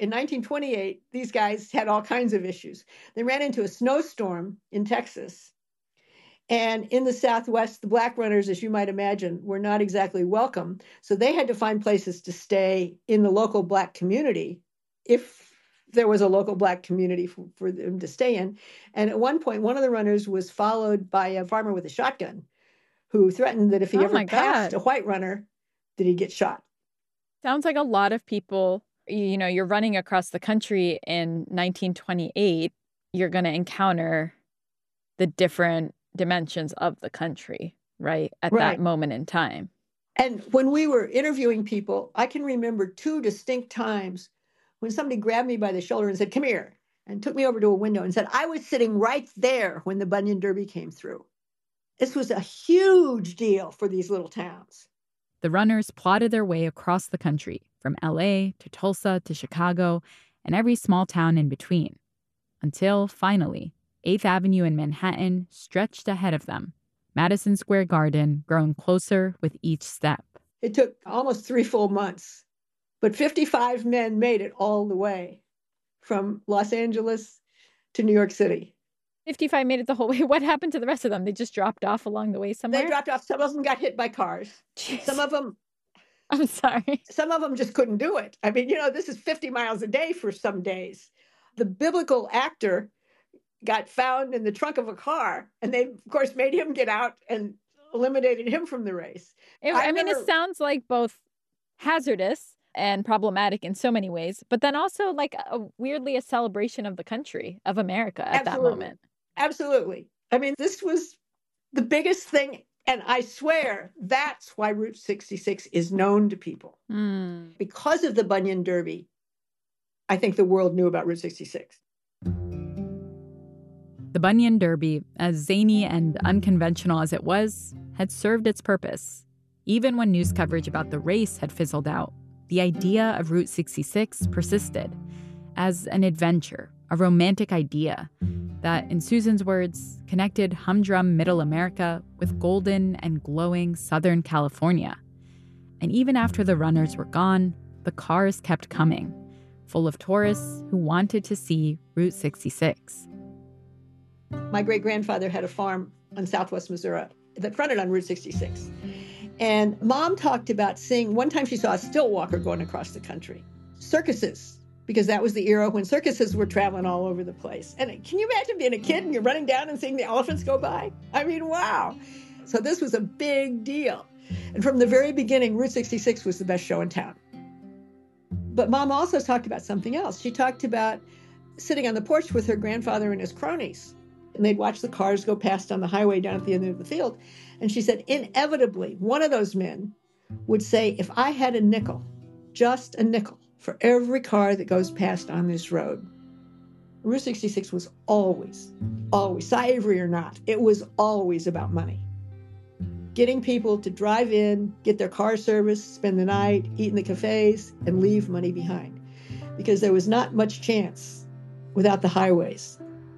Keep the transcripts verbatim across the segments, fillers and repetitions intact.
in nineteen twenty-eight, these guys had all kinds of issues. They ran into a snowstorm in Texas. And in the Southwest, the black runners, as you might imagine, were not exactly welcome. So they had to find places to stay in the local black community if there was a local black community for, for them to stay in. And at one point, one of the runners was followed by a farmer with a shotgun who threatened that if he Oh ever my passed God. a white runner, that he'd get shot. Sounds like a lot of people, you know, you're running across the country in nineteen twenty-eight, you're going to encounter the different dimensions of the country, right? At Right. that moment in time. And when we were interviewing people, I can remember two distinct times when somebody grabbed me by the shoulder and said, "Come here," and took me over to a window and said, "I was sitting right there when the Bunyan Derby came through." This was a huge deal for these little towns. The runners plotted their way across the country, from L A to Tulsa to Chicago and every small town in between, until finally, eighth Avenue in Manhattan stretched ahead of them, Madison Square Garden growing closer with each step. It took almost three full months, but fifty-five men made it all the way from Los Angeles to New York City. fifty-five made it the whole way. What happened to the rest of them? They just dropped off along the way somewhere? They dropped off. Some of them got hit by cars. Jeez. Some of them, I'm sorry. some of them just couldn't do it. I mean, you know, this is fifty miles a day for some days. The biblical actor got found in the trunk of a car, and they, of course, made him get out and eliminated him from the race. It, I, I mean, never- it sounds like both hazardous and problematic in so many ways, but then also like a weirdly a celebration of the country, of America at Absolutely. that moment. Absolutely. I mean, this was the biggest thing. And I swear that's why Route sixty-six is known to people. Mm. Because of the Bunyan Derby, I think the world knew about Route sixty-six. The Bunyan Derby, as zany and unconventional as it was, had served its purpose. Even when news coverage about the race had fizzled out, the idea of Route sixty-six persisted as an adventure, a romantic idea that, in Susan's words, connected humdrum Middle America with golden and glowing Southern California. And even after the runners were gone, the cars kept coming, full of tourists who wanted to see Route sixty-six. My great-grandfather had a farm on Southwest Missouri that fronted on Route sixty-six. And Mom talked about seeing, one time she saw a stilt walker going across the country. Circuses, because that was the era when circuses were traveling all over the place. And can you imagine being a kid and you're running down and seeing the elephants go by? I mean, wow. So this was a big deal. And from the very beginning, Route sixty-six was the best show in town. But Mom also talked about something else. She talked about sitting on the porch with her grandfather and his cronies. And they'd watch the cars go past on the highway down at the end of the field. And she said, inevitably, one of those men would say, if I had a nickel, just a nickel, for every car that goes past on this road. Route sixty-six was always, always, Cy Avery or not, it was always about money. Getting people to drive in, get their car serviced, spend the night, eat in the cafes, and leave money behind. Because there was not much chance without the highways.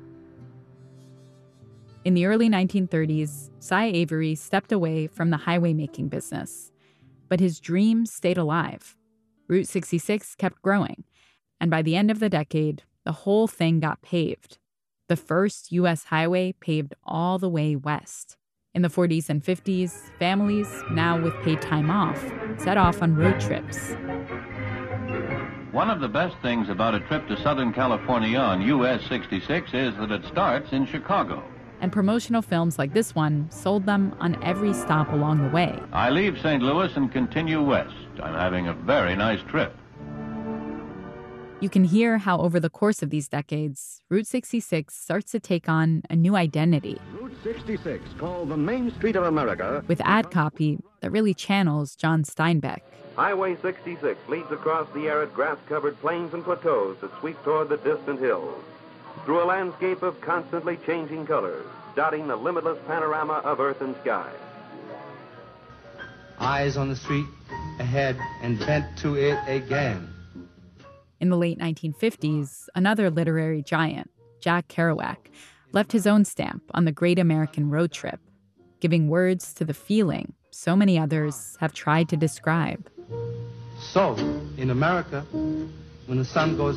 In the early nineteen thirties, Cy Avery stepped away from the highway-making business. But his dream stayed alive. Route sixty-six kept growing, and by the end of the decade, the whole thing got paved. The first U S highway paved all the way west. In the forties and fifties, families, now with paid time off, set off on road trips. One of the best things about a trip to Southern California on U S sixty-six is that it starts in Chicago. And promotional films like this one sold them on every stop along the way. I leave Saint Louis and continue west. I'm having a very nice trip. You can hear how over the course of these decades, Route sixty-six starts to take on a new identity. Route sixty-six, called the Main Street of America, with ad copy that really channels John Steinbeck. Highway sixty-six leads across the arid grass-covered plains and plateaus that sweep toward the distant hills, through a landscape of constantly changing colors, dotting the limitless panorama of earth and sky. Eyes on the street, ahead, and bent to it again. In the late nineteen fifties, another literary giant, Jack Kerouac, left his own stamp on the great American road trip, giving words to the feeling so many others have tried to describe. So, in America, when the sun goes